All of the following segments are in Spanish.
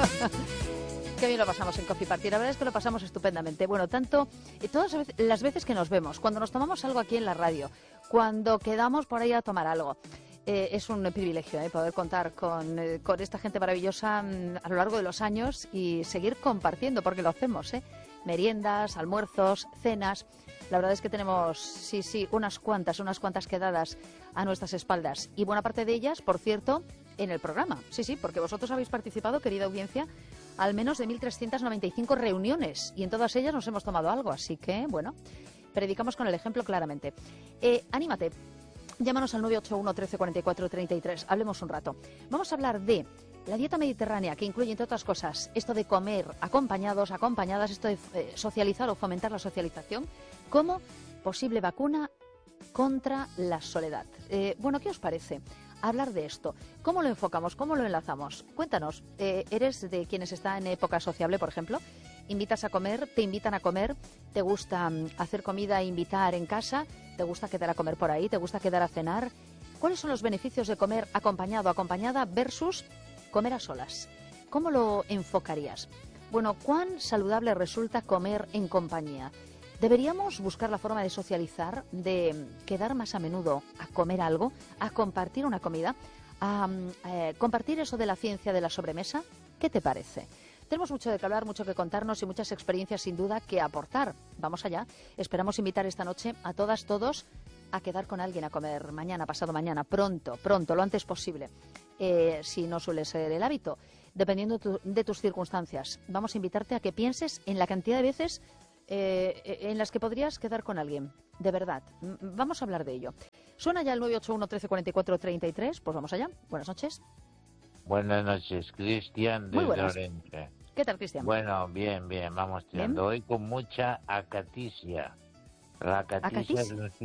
Qué bien lo pasamos en Coffee Party, la verdad es que lo pasamos estupendamente. Bueno, tanto todas las veces que nos vemos, cuando nos tomamos algo aquí en la radio, cuando quedamos por ahí a tomar algo. Es un privilegio poder contar con esta gente maravillosa a lo largo de los años y seguir compartiendo, porque lo hacemos, meriendas, almuerzos, cenas. La verdad es que tenemos, sí, unas cuantas quedadas a nuestras espaldas. Y buena parte de ellas, por cierto, en el programa. Sí, porque vosotros habéis participado, querida audiencia, al menos de 1.395 reuniones. Y en todas ellas nos hemos tomado algo. Así que, bueno, predicamos con el ejemplo claramente. Anímate. Llámanos al 981 13 44 33. Hablemos un rato. Vamos a hablar de la dieta mediterránea, que incluye, entre otras cosas, esto de comer acompañados, acompañadas, esto de socializar o fomentar la socialización, como posible vacuna contra la soledad. Bueno, ¿qué os parece hablar de esto? ¿Cómo lo enfocamos? ¿Cómo lo enlazamos? Cuéntanos, ¿eres de quienes están en época sociable, por ejemplo? ¿Invitas a comer? ¿Te invitan a comer? ¿Te gusta hacer comida e invitar en casa? ¿Te gusta quedar a comer por ahí? ¿Te gusta quedar a cenar? ¿Cuáles son los beneficios de comer acompañado o acompañada versus comer a solas? ¿Cómo lo enfocarías? Bueno, ¿cuán saludable resulta comer en compañía? ¿Deberíamos buscar la forma de socializar, de quedar más a menudo a comer algo, a compartir una comida, a compartir eso de la ciencia de la sobremesa? ¿Qué te parece? Tenemos mucho de qué hablar, mucho que contarnos y muchas experiencias sin duda que aportar. Vamos allá. Esperamos invitar esta noche a todas, todos a quedar con alguien a comer mañana, pasado mañana, pronto, lo antes posible. Si no suele ser el hábito, dependiendo de tus circunstancias. Vamos a invitarte a que pienses en la cantidad de veces en las que podrías quedar con alguien. De verdad. Vamos a hablar de ello. Suena ya el 981 13 44 33. Pues vamos allá. Buenas noches. Buenas noches, Cristian Muy desde buenas. Orense. ¿Qué tal, Cristian? Bueno, bien, vamos tirando. Hoy con mucha acaticia. La acaticia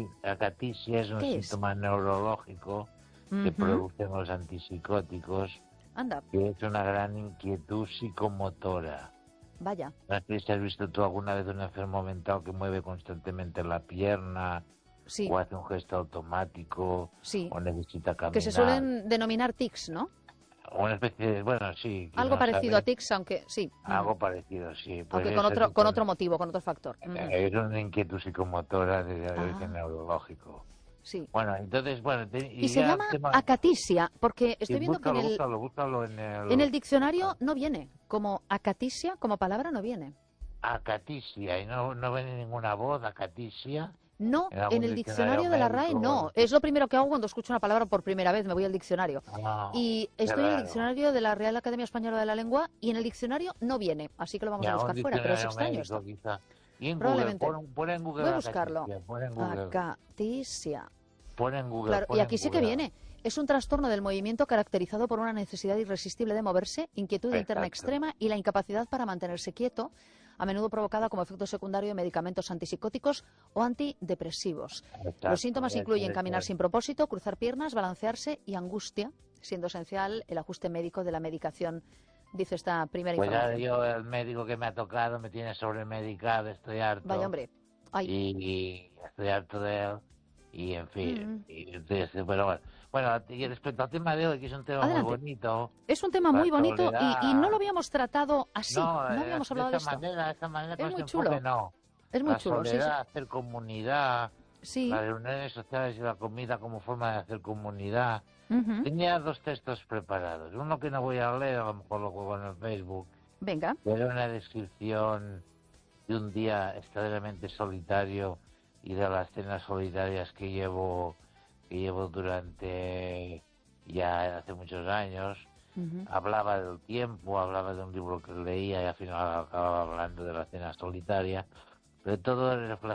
es un síntoma neurológico que producen los antipsicóticos, Anda. que es una gran inquietud psicomotora. Vaya. ¿No sé si has visto tú alguna vez un enfermo mental que mueve constantemente la pierna? Sí. O hace un gesto automático, sí. O necesita caminar. Que se suelen denominar tics, ¿no? Una especie de, bueno, sí. Algo no parecido sabe, a tics, aunque sí. Algo parecido, sí. Pues aunque con otro motivo, con otro factor. Es una inquietud psicomotora de origen neurológico. Sí. Bueno, entonces, y se llama acatisia, porque estoy viendo que búscalo en el diccionario no viene. Como acatisia, como palabra no viene. Acatisia, y no viene ninguna voz, acatisia. No, en el diccionario de la RAE no. Es lo primero que hago cuando escucho una palabra por primera vez, me voy al diccionario. Y estoy en el diccionario de la Real Academia Española de la Lengua y en el diccionario no viene, así que lo vamos a buscar fuera, pero es extraño esto. Y en probablemente. Google, pon en Google. Voy a buscarlo. Acatisia. Pon en Google. Claro, y aquí sí que viene. Es un trastorno del movimiento caracterizado por una necesidad irresistible de moverse, inquietud interna extrema y la incapacidad para mantenerse quieto, a menudo provocada como efecto secundario de medicamentos antipsicóticos o antidepresivos. Los síntomas incluyen caminar sin propósito, cruzar piernas, balancearse y angustia, siendo esencial el ajuste médico de la medicación, dice esta primera información. Pues yo, el médico que me ha tocado me tiene sobremedicado, estoy harto. Vaya hombre. Y estoy harto de él. Y en fin, pero bueno, y respecto al tema de hoy, que es un tema muy bonito. Es un tema muy bonito y no lo habíamos tratado así, no habíamos hablado de esto. De esta manera, es muy chulo. No. Es muy chulo, soledad, hacer comunidad, sí. Las reuniones sociales y la comida como forma de hacer comunidad. Tenía 2 textos preparados, uno que no voy a leer, a lo mejor lo juego en el Facebook. Venga. Era una descripción de un día extraordinariamente solitario y de las cenas solitarias que llevo durante ya hace muchos años. Hablaba del tiempo, hablaba de un libro que leía y al final acababa hablando de la cena solitaria, pero todo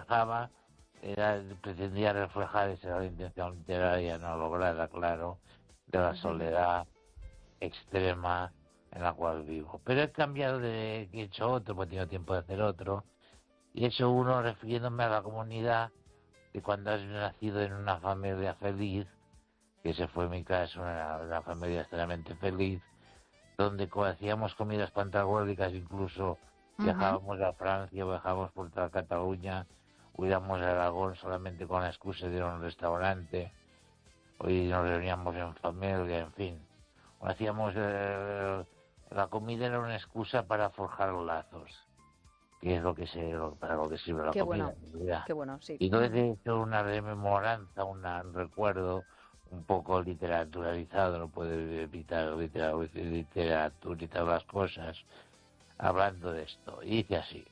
pretendía reflejar, esa era la intención literaria no lograda, claro, de la soledad extrema en la cual vivo. Pero he cambiado he hecho otro, porque he tenido tiempo de hacer otro. Y he hecho uno refiriéndome a la comunidad de cuando has nacido en una familia feliz, que ese fue mi caso, una familia extremadamente feliz, donde hacíamos comidas pantagólicas, incluso viajábamos a Francia, viajábamos por toda Cataluña, o íbamos a Aragón solamente con la excusa de ir a un restaurante, hoy nos reuníamos en familia, en fin. Hacíamos la comida era una excusa para forjar lazos, que es para lo que sirve la Qué comida, bueno, en realidad. qué bueno, sí. Y entonces he hecho una rememoranza, un recuerdo un poco literaturalizado, no puede evitar literaturizar las cosas, hablando de esto. Y dice así: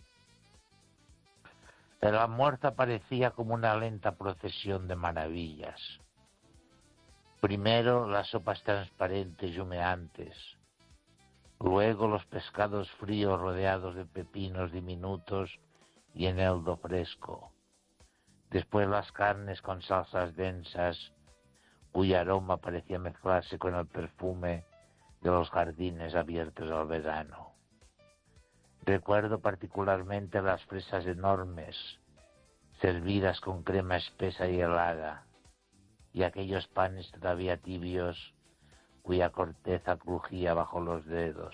el almuerzo parecía como una lenta procesión de maravillas. Primero las sopas transparentes y humeantes, luego los pescados fríos rodeados de pepinos diminutos y eneldo fresco, después las carnes con salsas densas, cuyo aroma parecía mezclarse con el perfume de los jardines abiertos al verano. Recuerdo particularmente las fresas enormes, servidas con crema espesa y helada, y aquellos panes todavía tibios, cuya corteza crujía bajo los dedos.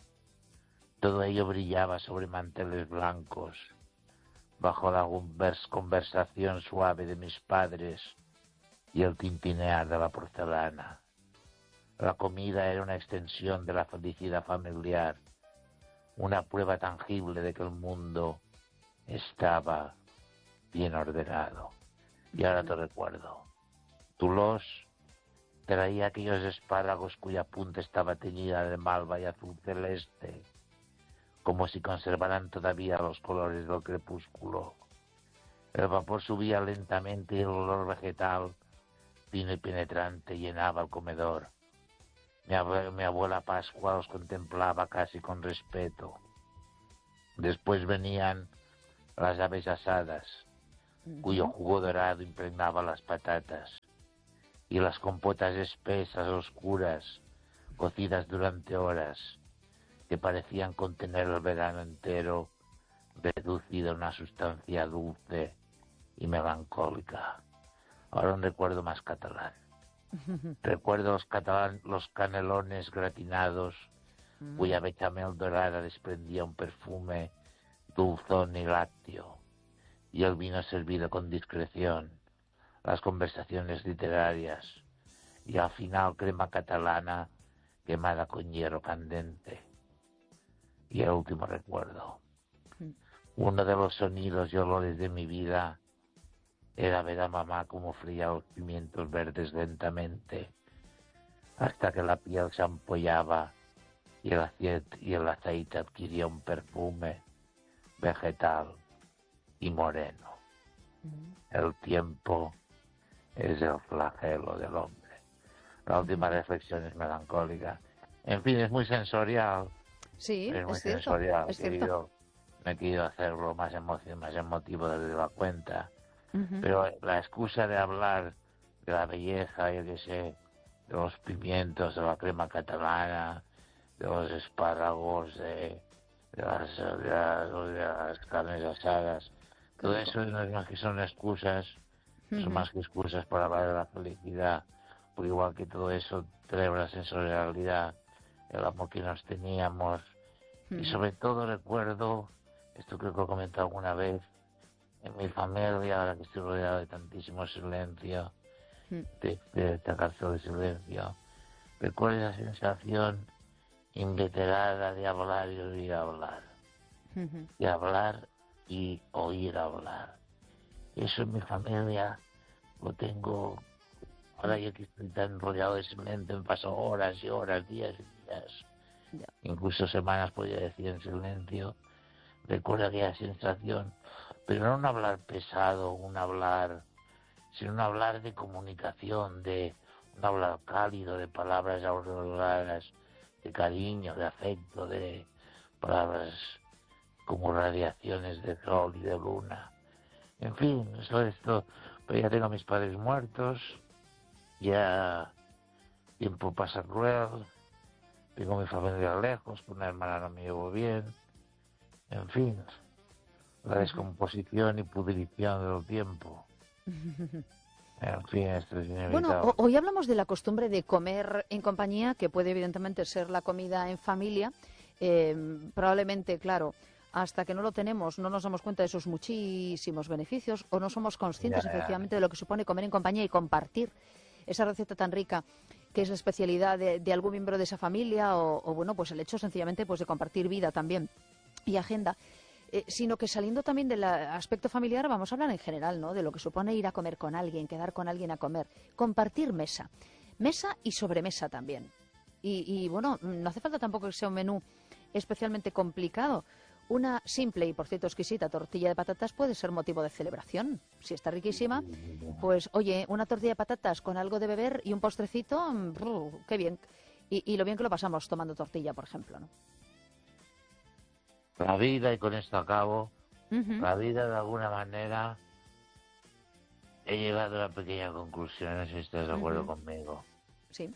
Todo ello brillaba sobre manteles blancos, bajo la conversación suave de mis padres y el tintinear de la porcelana. La comida era una extensión de la felicidad familiar, una prueba tangible de que el mundo estaba bien ordenado. Y ahora te recuerdo. Toulouse traía aquellos espárragos cuya punta estaba teñida de malva y azul celeste, como si conservaran todavía los colores del crepúsculo. El vapor subía lentamente y el olor vegetal, fino y penetrante, llenaba el comedor. Mi abuela Pascua los contemplaba casi con respeto. Después venían las aves asadas, cuyo jugo dorado impregnaba las patatas, y las compotas espesas, oscuras, cocidas durante horas, que parecían contener el verano entero, reducido a una sustancia dulce y melancólica. Ahora un recuerdo más catalán. Recuerdo los canelones gratinados, cuya bechamel dorada desprendía un perfume dulzón y lácteo, y el vino servido con discreción, las conversaciones literarias, y al final crema catalana quemada con hierro candente. Y el último recuerdo. Uno de los sonidos y olores de mi vida era ver a mamá como fría los pimientos verdes lentamente, hasta que la piel se ampollaba y el aceite adquiría un perfume vegetal y moreno. El tiempo es el flagelo del hombre. La última reflexión es melancólica. En fin, es muy sensorial. Sí, Es muy es cierto, sensorial. es cierto. Me he querido hacerlo más emotivo desde la cuenta. Ujú. Pero la excusa de hablar de la belleza, yo qué sé, de los pimientos, de la crema catalana, de los espárragos, de las carnes asadas, todo eso no es más que son excusas, son más que excusas para hablar de la felicidad, por igual que todo eso trae la sensorialidad, el amor que nos teníamos, y sobre todo recuerdo, esto creo que lo he comentado alguna vez, en mi familia, ahora que estoy rodeado de tantísimo silencio, de esta cárcel de silencio, recuerdo esa sensación inveterada de hablar y oír hablar, de hablar y oír hablar. Eso en mi familia lo tengo, ahora yo que estoy tan rodeado de silencio, me paso horas y horas, días y días, incluso semanas podría decir en silencio. Recuerdo aquella sensación, pero no un hablar pesado, sino un hablar de comunicación, de un hablar cálido, de palabras auroroladas, de cariño, de afecto, de palabras como radiaciones de sol y de luna. En fin, esto, pero ya tengo a mis padres muertos, ya tiempo pasa cruel, tengo mi familia lejos, con una hermana no me llevo bien, en fin, la descomposición y pudrición del tiempo. En fin, esto es Bueno, inevitable. hoy hablamos de la costumbre de comer en compañía, que puede evidentemente ser la comida en familia. Probablemente, claro, hasta que no lo tenemos no nos damos cuenta de esos muchísimos beneficios o no somos conscientes efectivamente de lo que supone comer en compañía y compartir esa receta tan rica. que es la especialidad de algún miembro de esa familia o bueno, pues el hecho sencillamente pues de compartir vida también y agenda. Sino que saliendo también del aspecto familiar vamos a hablar en general, ¿no? De lo que supone ir a comer con alguien, quedar con alguien a comer, compartir mesa y sobremesa también. Y bueno, no hace falta tampoco que sea un menú especialmente complicado. Una simple y, por cierto, exquisita tortilla de patatas puede ser motivo de celebración. Si está riquísima, pues oye, una tortilla de patatas con algo de beber y un postrecito, qué bien. Y lo bien que lo pasamos tomando tortilla, por ejemplo, ¿no? La vida, y con esto acabo, Ujú. la vida de alguna manera he llegado a una pequeña conclusión, no sé si estás de acuerdo Ujú. conmigo. Sí.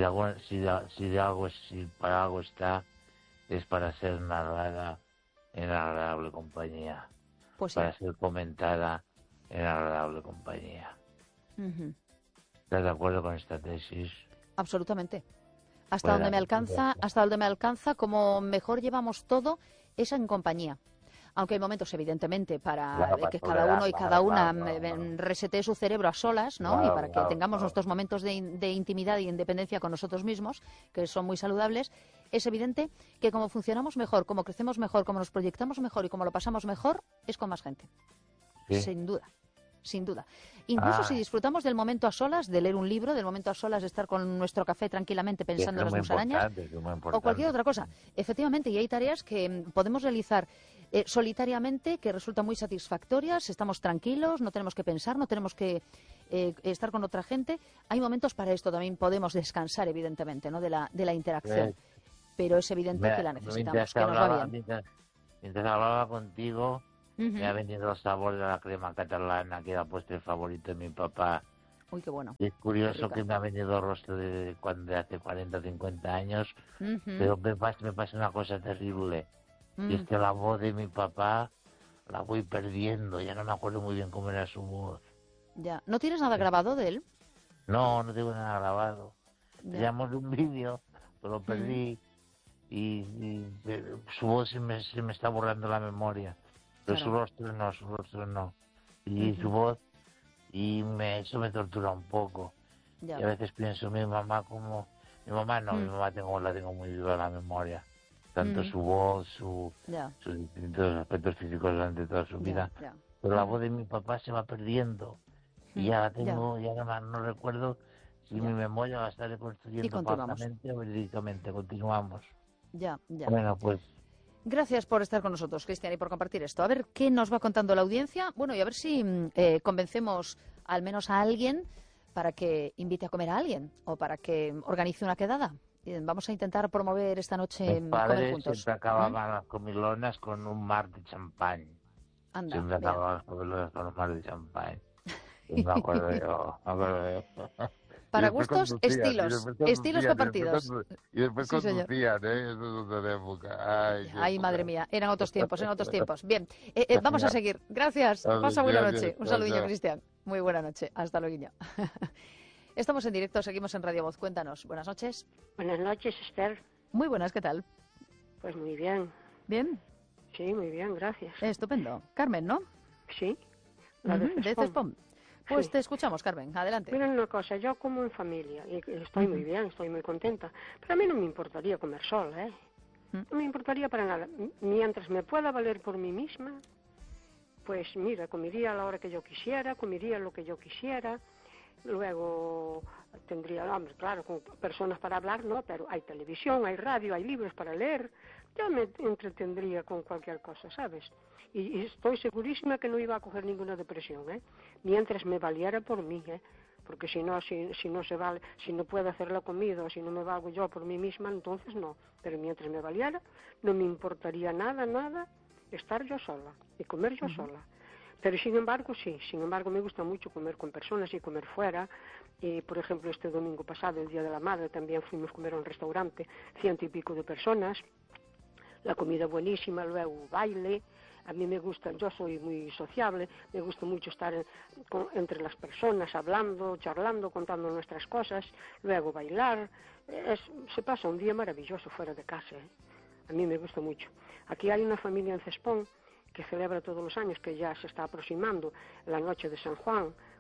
Si para algo está, es para ser narrada en agradable compañía, Pues sí. para ser comentada en agradable compañía. Ujú. ¿Estás de acuerdo con esta tesis? Absolutamente. Bueno, Hasta donde me alcanza, como mejor llevamos todo, es en compañía. Aunque hay momentos, evidentemente, para claro, para que cada uno y tolerarla, cada una claro, resetee su cerebro a solas, ¿no? Y claro, para que claro, tengamos claro. nuestros momentos de intimidad y independencia con nosotros mismos, que son muy saludables, es evidente que como funcionamos mejor, como crecemos mejor, como nos proyectamos mejor y como lo pasamos mejor, es con más gente. Sí. Sin duda. Sin duda. Incluso si Ah, disfrutamos del momento a solas, de leer un libro, del momento a solas de estar con nuestro café tranquilamente que eso pensando en es las muy musarañas importante, eso es muy o cualquier importante. otra cosa. Efectivamente, y hay tareas que podemos realizar solitariamente que resultan muy satisfactorias, estamos tranquilos, no tenemos que pensar, no tenemos que estar con otra gente. Hay momentos para esto, también podemos descansar, evidentemente, ¿no? de la interacción. Eh, Pero es evidente que la mientras necesitamos, que que nos va hablaba, bien. mientras hablaba contigo, me Ujú. ha venido el sabor de la crema catalana, que era postre favorito de mi papá. Uy, qué bueno, Y es qué curioso que rica. me ha venido el rostro de cuando de hace 40 o 50 años, Ujú. pero me pasa una cosa terrible. Y es Mm, que la voz de mi papá la voy perdiendo, ya no me acuerdo muy bien cómo era su voz. ya. ¿No tienes nada grabado de él? No, no tengo nada grabado. Ya. Teníamos un vídeo, pero lo Mm, perdí su voz se me está borrando la memoria. Pero claro. su rostro no. Y su Ujú. voz, eso me tortura un poco. Y Ya. a veces pienso, mi mamá como... Mi mamá no, mi Mm, mamá la tengo muy viva en la memoria. Tanto mm, su voz, ya. sus distintos aspectos físicos durante toda su Ya. vida. Ya. Pero la Ujú. voz de mi papá se va perdiendo. Y Mm, ya la ya. tengo, ya no recuerdo si mi Ya. memoria la está Y reconstruyendo continuamos. falsamente o verídicamente. Continuamos. Ya. Ya. Bueno, pues Gracias por estar con nosotros, Cristian, y por compartir esto. A ver qué nos va contando la audiencia. Bueno, y a ver si convencemos al menos a alguien para que invite a comer a alguien o para que organice una quedada. Vamos a intentar promover esta noche mis comer padres juntos. siempre ¿Mm? acababan las comilonas con un mar de champán. Anda, Siempre mira. acababan las comilonas con un mar de champán. Y me acuerdo yo, me acuerdo yo. Y Para después gustos, conducían, estilos. Estilos compartidos. y después Sí, señor. conducían, ¿eh? Eso es otra época. Ay, qué Ay, madre época. mía, eran otros tiempos, eran otros tiempos. Bien, vamos a Venga, seguir. Gracias. Pasa buena gracias, noche. Un chao, saludillo, chao. Cristian. Muy buena noche. Hasta luego. Estamos en directo, seguimos en Radio Voz. Cuéntanos. Buenas noches. Buenas noches, Esther. Muy buenas, ¿qué tal? Pues muy bien. Bien, Sí, muy bien, gracias. estupendo. Carmen, ¿no? Sí, la de De Cespón. Cespón. Pues Sí. te escuchamos, Carmen. Adelante. Miren una cosa, yo como en familia y estoy muy bien, estoy muy contenta, pero a mí no me importaría comer sola, ¿eh? No me importaría para nada. Mientras me pueda valer por mí misma, pues mira, comería a la hora que yo quisiera, comería lo que yo quisiera, luego tendría, hombre, claro, con personas para hablar, no, pero hay televisión, hay radio, hay libros para leer, yo me entretendría con cualquier cosa, ¿sabes? Y estoy segurísima que no iba a coger ninguna depresión, ¿eh? Mientras me valiera por mí, ¿eh? Porque si no se vale, si no puedo hacer la comida o si no me valgo yo por mí misma, entonces no. Pero mientras me valiera, no me importaría nada estar yo sola y comer yo sola. Pero sin embargo me gusta mucho comer con personas y comer fuera. Y por ejemplo, este domingo pasado, el Día de la Madre, también fuimos a comer a un restaurante, 100 y pico de personas, la comida buenísima, luego baile. A mí me gusta, yo soy muy sociable, me gusta mucho estar entre las personas, hablando, charlando, contando nuestras cosas, luego bailar. Se pasa un día maravilloso fuera de casa, ¿eh? A mí me gusta mucho. Aquí hay una familia en Cespón que celebra todos los años, que ya se está aproximando la noche de San Juan,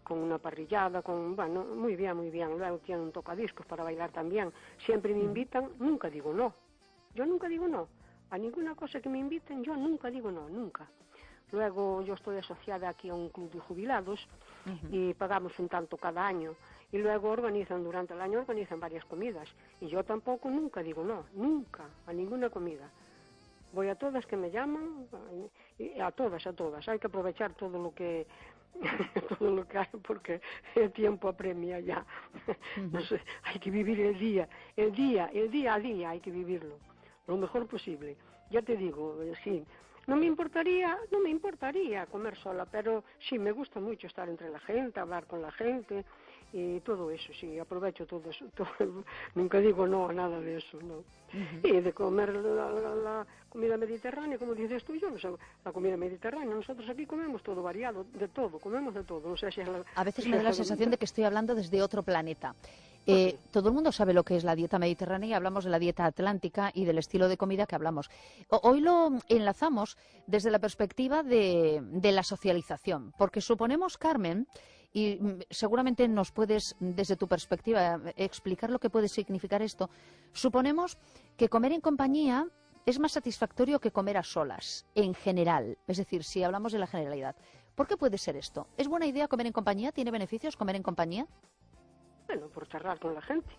con una parrillada, bueno, muy bien, muy bien. Luego tienen un tocadiscos para bailar también. Siempre me invitan, nunca digo no. Yo nunca digo no. A ninguna cosa que me inviten, yo nunca digo no, nunca. Luego yo estoy asociada aquí a un club de jubilados y pagamos un tanto cada año. Y luego durante el año organizan varias comidas. Y yo tampoco nunca digo no, nunca, a ninguna comida. Voy a todas que me llaman, a todas. Hay que aprovechar todo lo que todo lo que hay, porque el tiempo apremia ya. No sé, hay que vivir el día a día, hay que vivirlo lo mejor posible. Ya te digo, sí, no me importaría comer sola, pero sí me gusta mucho estar entre la gente, hablar con la gente y todo eso, sí, aprovecho todo eso, nunca digo no a nada de eso, no. Y de comer la comida mediterránea, como dices tú, yo no sé, la comida mediterránea, nosotros aquí comemos todo variado, comemos de todo, no sé si es a veces me da la sensación de que estoy hablando desde otro planeta. Todo el mundo sabe lo que es la dieta mediterránea y hablamos de la dieta atlántica y del estilo de comida que hablamos. Hoy lo enlazamos desde la perspectiva de la socialización, porque suponemos, Carmen, y seguramente nos puedes, desde tu perspectiva, explicar lo que puede significar esto, suponemos que comer en compañía es más satisfactorio que comer a solas, en general, es decir, si hablamos de la generalidad. ¿Por qué puede ser esto? ¿Es buena idea comer en compañía? ¿Tiene beneficios comer en compañía? Bueno, por charlar con la gente.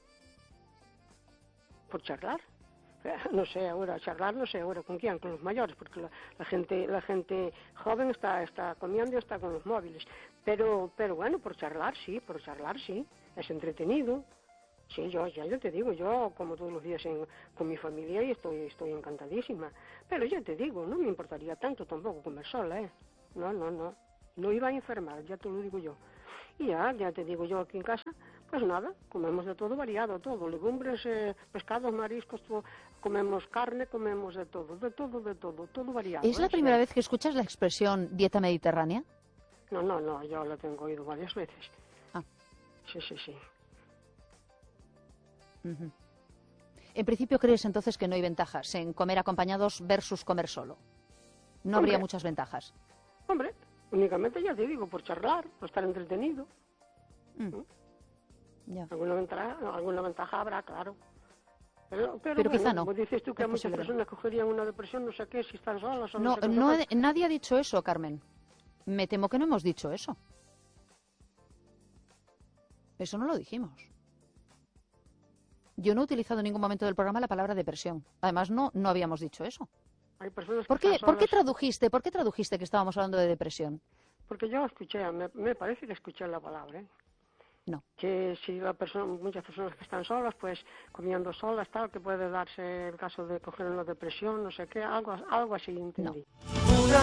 Por charlar. No sé ahora con quién, con los mayores, porque la gente joven está comiendo y está con los móviles. Pero bueno, por charlar sí, es entretenido. Sí, yo te digo, yo como todos los días con mi familia y estoy encantadísima. Pero ya te digo, no me importaría tanto tampoco comer sola, ¿eh? No iba a enfermar, ya te lo digo yo. Y ya te digo yo aquí en casa, pues nada, comemos de todo variado, todo, legumbres, pescados, mariscos, comemos carne, comemos de todo variado. ¿Es la primera vez que escuchas la expresión dieta mediterránea? No, yo la tengo oído varias veces. Sí. En principio, ¿crees entonces que no hay ventajas en comer acompañados versus comer solo? No habría muchas ventajas. Hombre, únicamente ya te digo, por charlar, por estar entretenido. Ya. Alguna ventaja habrá, claro. Pero bueno, quizá no. Como dices tú que hay muchas personas que cogerían una depresión, no sé qué, si están solas o no sé qué. Nadie ha dicho eso, Carmen. Me temo que no hemos dicho eso. Eso no lo dijimos. Yo no he utilizado en ningún momento del programa la palabra depresión. Además, no habíamos dicho eso. Hay personas ¿Por qué tradujiste que estábamos hablando de depresión? Porque yo escuché, me parece que escuché la palabra, ¿eh? No. Que si muchas personas que están solas, pues comiendo solas, tal, que puede darse el caso de coger una depresión, no sé qué, algo así entendí. No.